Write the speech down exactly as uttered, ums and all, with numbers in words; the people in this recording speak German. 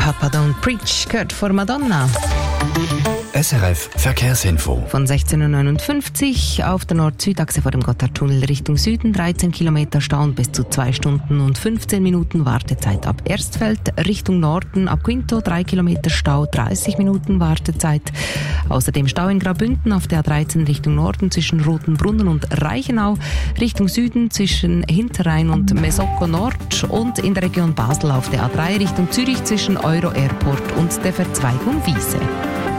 Papa Don't Preach, gehört vor Madonna. S R F Verkehrsinfo. Von sechzehn Uhr neunundfünfzig auf der Nord-Süd-Achse vor dem Gotthardtunnel Richtung Süden, dreizehn Kilometer Stau und bis zu zwei Stunden und fünfzehn Minuten Wartezeit ab Erstfeld. Richtung Norden ab Quinto, drei Kilometer Stau, dreißig Minuten Wartezeit. Außerdem Stau in Graubünden auf der A dreizehn Richtung Norden zwischen Rotenbrunnen und Reichenau, Richtung Süden zwischen Hinterrhein und Mesocco Nord und in der Region Basel auf der A drei Richtung Zürich zwischen Euro Airport und der Verzweigung Wiese.